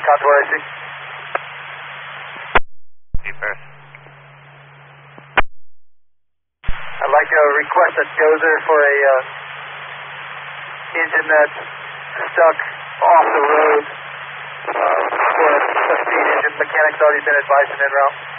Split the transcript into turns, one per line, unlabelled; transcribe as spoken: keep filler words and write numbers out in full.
Contour I C.
Deeper.
I'd like to request a dozer for a uh, engine that's stuck off the road uh, for a speed engine. Mechanic's already been advised and en route.